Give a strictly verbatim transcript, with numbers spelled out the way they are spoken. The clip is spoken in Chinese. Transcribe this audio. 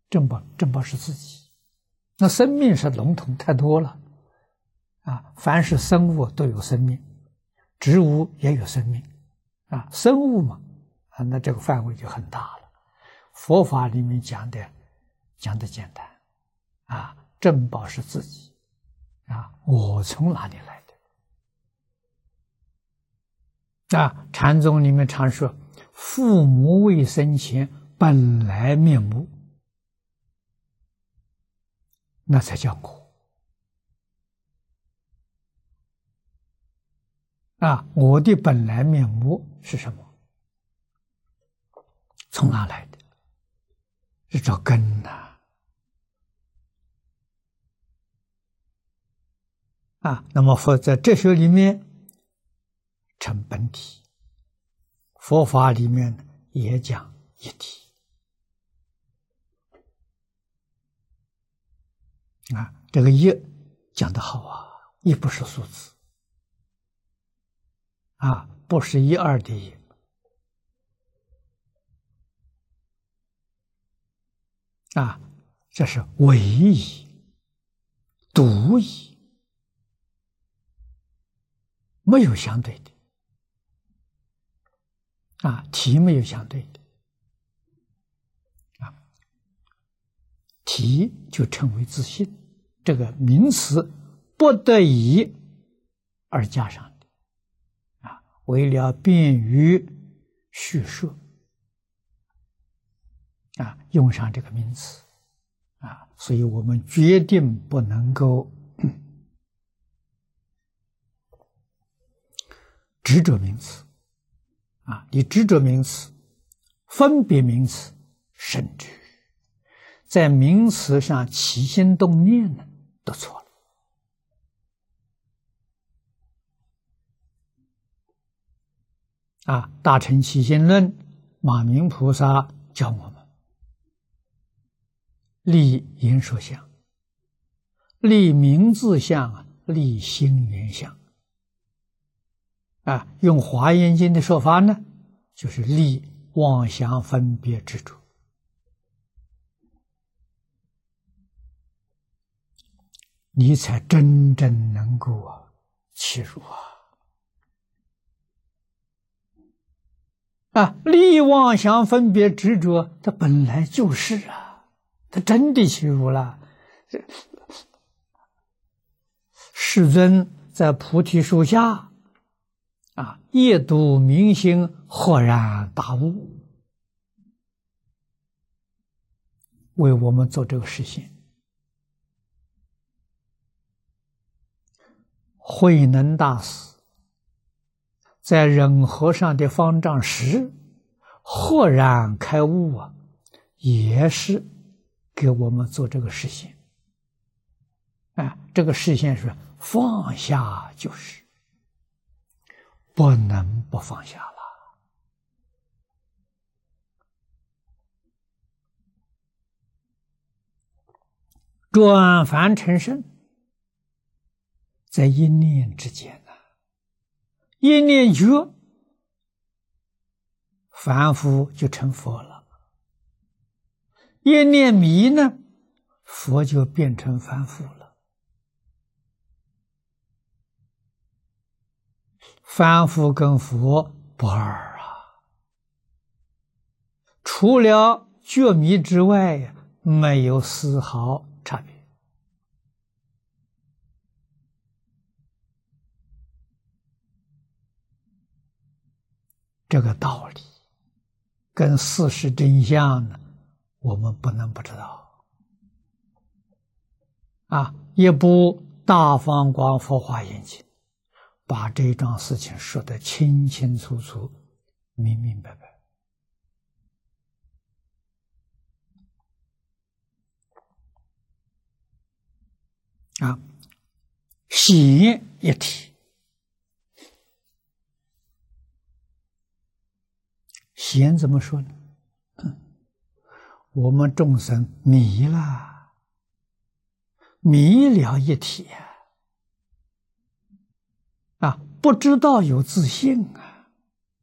珍宝珍宝是自己，那生命是笼统太多了啊！凡是生物都有生命，植物也有生命啊，生物嘛啊，那这个范围就很大了。佛法里面讲的讲的简单啊，珍宝是自己啊，我从哪里来的啊？禅宗里面常说，父母未生前本来面目，那才叫我啊！我的本来面目是什么？从哪来的？是找根呐！啊，那么佛在哲学里面成本体，佛法里面也讲一体。啊，这个一讲得好啊，一不是数字啊，不是一二的一啊，这是唯一、独一，没有相对的啊，体没有相对的啊，体就称为自性。这个名词不得已而加上的啊，为了便于叙述啊，用上这个名词啊，所以我们决定不能够执着名词啊，你执着名词、分别名词，甚至在名词上起心动念呢，都错了啊！大乘起心论，马明菩萨教我们立言说相，立名字相，立心缘相啊！用华严经的说法呢，就是立妄想分别执着，你才真正能够啊切入啊啊！立妄想分别执着，它本来就是啊，它真的切入了。世尊在菩提树下啊，夜读明心，豁然大悟，为我们做这个实现。慧能大师在忍和尚的方丈时豁然开悟啊，也是给我们做这个实现啊。这个实现是放下，就是不能不放下了转凡成圣，在一念之间呢、啊，一念觉，凡夫就成佛了；一念迷呢，佛就变成凡夫了。凡夫跟佛不二啊，除了觉迷之外，没有丝毫差别。这个道理跟事实真相呢，我们不能不知道啊！一部《大方广佛华严经》把这桩事情说得清清楚楚、明明白白啊，显一体。显怎么说呢？我们众生迷了，迷了一体啊，啊，不知道有自信啊。